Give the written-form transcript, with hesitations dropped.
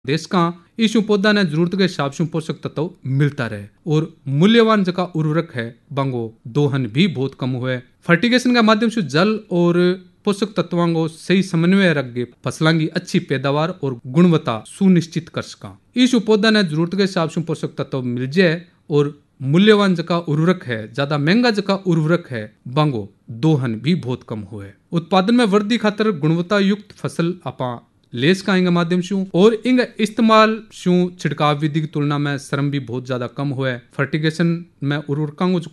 देश का ईशु पौधा ने जरूरत के हिसाब से पोषक तत्व मिलता रहे और मूल्यवान जका उर्वरक है बांगो दोहन भी बहुत कम हुए। फर्टिगेशन के माध्यम से जल और पोषक तत्वों को सही समन्वय रख के फसलों की अच्छी पैदावार और गुणवत्ता सुनिश्चित कर सका। ईशु पौधा ने जरूरत के हिसाब से पोषक तत्व मिल जाए और मूल्यवान जका उर्वरक है, ज्यादा महंगा जका उर्वरक है बांगो दोहन भी बहुत कम हुए। उत्पादन में वृद्धि खातर गुणवत्ता युक्त फसल आपा ले सकाएंगे माध्यम से और इनका इस्तेमाल छिड़काव विधि की तुलना में श्रम भी बहुत ज्यादा कम हुआ है। फर्टिगेशन में उर्वरकों